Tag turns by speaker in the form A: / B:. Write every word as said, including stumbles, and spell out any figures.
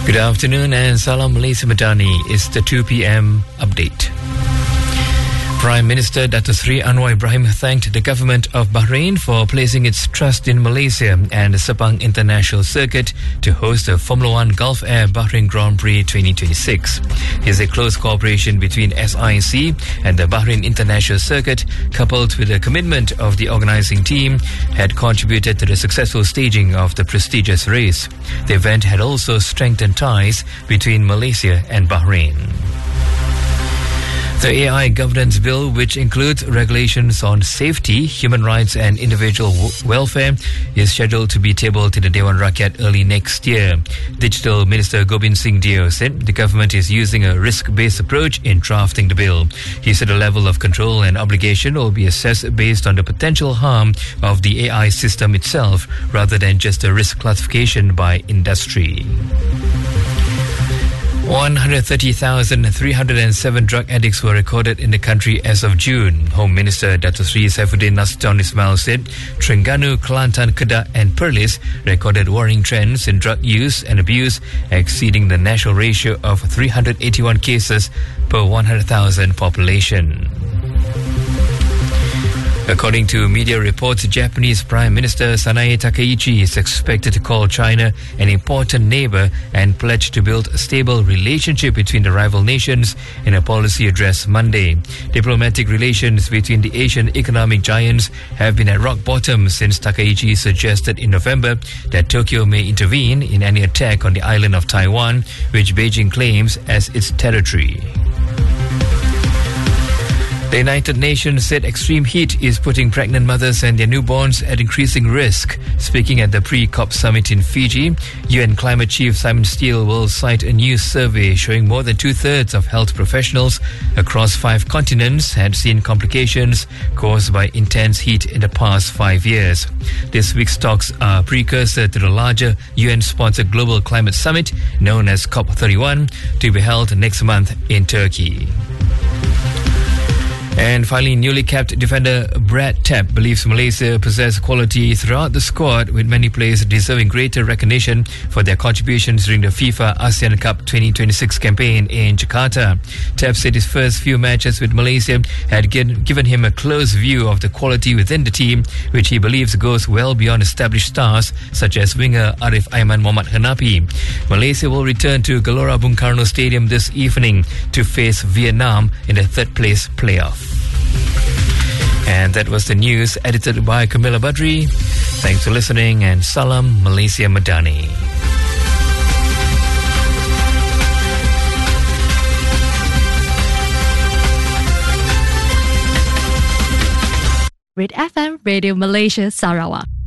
A: Good afternoon and Salam Malaysia Madani. It's the two p.m. update. Prime Minister Dato Sri Anwar Ibrahim thanked the government of Bahrain for placing its trust in Malaysia and the Sepang International Circuit to host the Formula One Gulf Air Bahrain Grand Prix twenty twenty-six. He said close cooperation between S I C and the Bahrain International Circuit, coupled with the commitment of the organising team, had contributed to the successful staging of the prestigious race. The event had also strengthened ties between Malaysia and Bahrain. The A I Governance Bill, which includes regulations on safety, human rights and individual w- welfare, is scheduled to be tabled to the Dewan Rakyat early next year. Digital Minister Gobind Singh Deo said the government is using a risk-based approach in drafting the bill. He said the level of control and obligation will be assessed based on the potential harm of the A I system itself rather than just a risk classification by industry. one hundred thirty thousand three hundred seven drug addicts were recorded in the country as of June. Home Minister Dato Sri Saifuddin Nasution Ismail said Terengganu, Kelantan, Kedah and Perlis recorded worrying trends in drug use and abuse, exceeding the national ratio of three hundred eighty-one cases per one hundred thousand population. According to media reports, Japanese Prime Minister Sanae Takaichi is expected to call China an important neighbour and pledge to build a stable relationship between the rival nations in a policy address Monday. Diplomatic relations between the Asian economic giants have been at rock bottom since Takaichi suggested in November that Tokyo may intervene in any attack on the island of Taiwan, which Beijing claims as its territory. The United Nations said extreme heat is putting pregnant mothers and their newborns at increasing risk. Speaking at the pre-COP summit in Fiji, U N Climate Chief Simon Steele will cite a new survey showing more than two-thirds of health professionals across five continents had seen complications caused by intense heat in the past five years. This week's talks are a precursor to the larger U N-sponsored Global Climate Summit known as COP thirty-one to be held next month in Turkey. And finally, newly capped defender Brad Tapp believes Malaysia possesses quality throughout the squad, with many players deserving greater recognition for their contributions during the FIFA ASEAN Cup twenty twenty-six campaign in Jakarta. Tapp said his first few matches with Malaysia had given him a close view of the quality within the team, which he believes goes well beyond established stars such as winger Arif Aiman Mohamed Hanapi. Malaysia will return to Gelora Bung Karno Stadium this evening to face Vietnam in the third place playoff. And that was the news edited by Camilla Badri. Thanks for listening and Salam Malaysia Madani.
B: Red F M Radio Malaysia Sarawak.